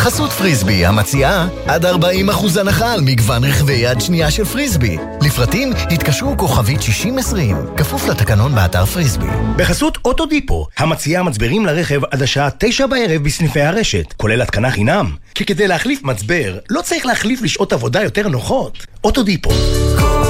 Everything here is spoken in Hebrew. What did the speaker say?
בחסות פריסבי, המציעה עד 40% הנחה על מגוון רכבי יד שנייה של פריסבי. לפרטים התקשרו כוכבית 6020, כפוף לתקנון באתר פריסבי. בחסות אוטודיפו, המציעה מצברים לרכב עד השעה 9 בערב בסניפי הרשת, כולל התקנה חינם. כי כדי להחליף מצבר, לא צריך להחליף לשעות עבודה יותר נוחות. אוטודיפו.